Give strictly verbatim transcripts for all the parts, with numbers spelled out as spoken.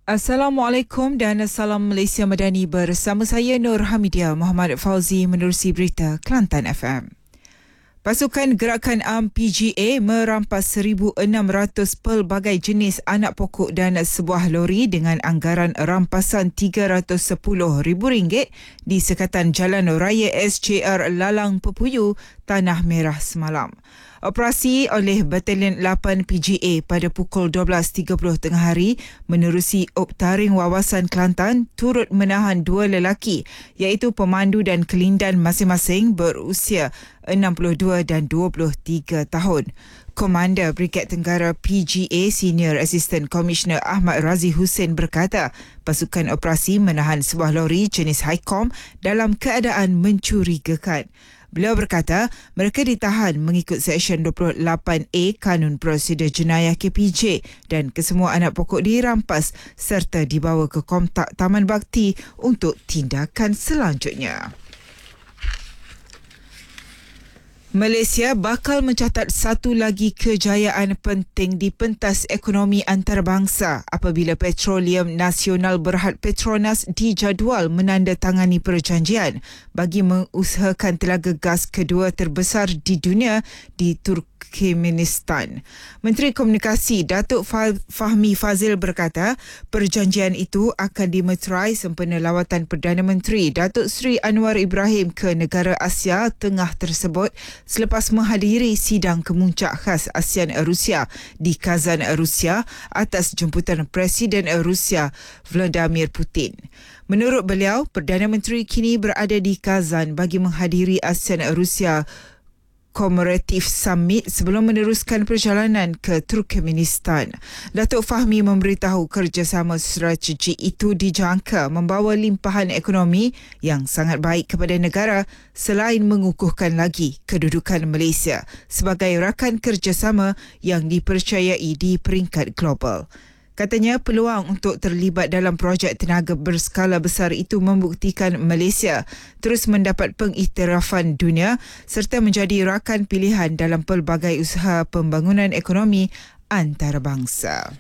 Assalamualaikum dan salam Malaysia Madani, bersama saya Nur Hamidia Muhammad Fauzi menerusi berita Kelantan F M. Pasukan Gerakan A M P G A merampas seribu enam ratus pelbagai jenis anak pokok dan sebuah lori dengan anggaran rampasan tiga ratus sepuluh ribu ringgit di sekatan Jalan Raya S J R Lalang Pepuyu, Tanah Merah semalam. Operasi oleh Batalion lapan P G A pada pukul dua belas tiga puluh tengah hari menerusi Optaring Wawasan Kelantan turut menahan dua lelaki iaitu pemandu dan kelindan masing-masing berusia enam puluh dua dan dua puluh tiga tahun. Komander Brigad Tenggara P G A Senior Assistant Commissioner Ahmad Razi Hussein berkata pasukan operasi menahan sebuah lori jenis Highcom dalam keadaan mencurigakan. Beliau berkata mereka ditahan mengikut Seksyen dua puluh lapan A Kanun Prosedur Jenayah K P J dan kesemua anak pokok dirampas serta dibawa ke Komtak Taman Bakti untuk tindakan selanjutnya. Malaysia bakal mencatat satu lagi kejayaan penting di pentas ekonomi antarabangsa apabila Petroleum Nasional Berhad Petronas dijadual menandatangani perjanjian bagi mengusahakan telaga gas kedua terbesar di dunia di Turkmenistan. Menteri Komunikasi Datuk Fahmi Fazil berkata perjanjian itu akan dimeterai sempena lawatan Perdana Menteri Datuk Seri Anwar Ibrahim ke negara Asia Tengah tersebut selepas menghadiri sidang kemuncak khas ASEAN Rusia di Kazan, Rusia atas jemputan Presiden Rusia Vladimir Putin. Menurut beliau, Perdana Menteri kini berada di Kazan bagi menghadiri ASEAN Rusia Commemorative Summit sebelum meneruskan perjalanan ke Turkmenistan. Datuk Fahmi memberitahu kerjasama strategi itu dijangka membawa limpahan ekonomi yang sangat baik kepada negara selain mengukuhkan lagi kedudukan Malaysia sebagai rakan kerjasama yang dipercayai di peringkat global. Katanya peluang untuk terlibat dalam projek tenaga berskala besar itu membuktikan Malaysia terus mendapat pengiktirafan dunia serta menjadi rakan pilihan dalam pelbagai usaha pembangunan ekonomi antarabangsa.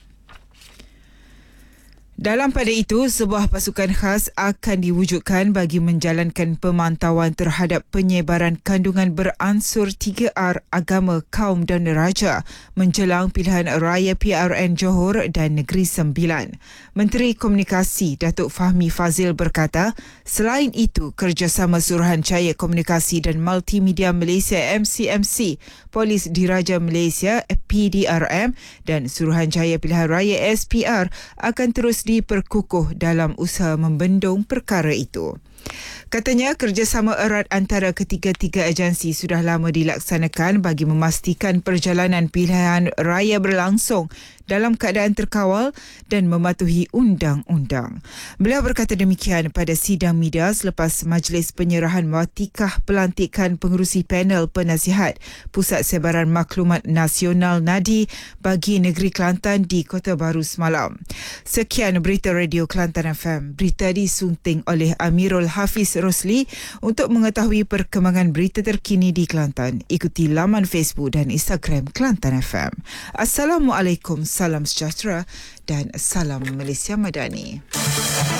Dalam pada itu, sebuah pasukan khas akan diwujudkan bagi menjalankan pemantauan terhadap penyebaran kandungan beransur tiga R agama, kaum dan raja menjelang pilihan raya P R N Johor dan Negeri Sembilan. Menteri Komunikasi Datuk Fahmi Fazil berkata, selain itu, kerjasama Suruhanjaya Komunikasi dan Multimedia Malaysia M C M C, Polis Diraja Malaysia P D R M dan Suruhanjaya Pilihan Raya S P R akan terus diperkukuh dalam usaha membendung perkara itu. Katanya kerjasama erat antara ketiga-tiga agensi sudah lama dilaksanakan bagi memastikan perjalanan pilihan raya berlangsung dalam keadaan terkawal dan mematuhi undang-undang. Beliau berkata demikian pada sidang media selepas majlis penyerahan watikah pelantikan pengerusi panel penasihat Pusat Sebaran Maklumat Nasional Nadi bagi Negeri Kelantan di Kota Baru semalam. Sekian berita Radio Kelantan F M. Berita disunting oleh Amirul Hafiz Rosli. Untuk mengetahui perkembangan berita terkini di Kelantan, ikuti laman Facebook dan Instagram Kelantan F M. Assalamualaikum, salam sejahtera dan salam Malaysia Madani.